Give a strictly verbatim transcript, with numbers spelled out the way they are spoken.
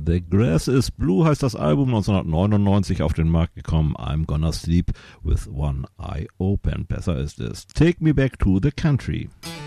The Grass is Blue heißt das Album, neunzehnhundertneunundneunzig auf den Markt gekommen. I'm Gonna Sleep with One Eye Open. Besser ist es. Take Me Back to the Country.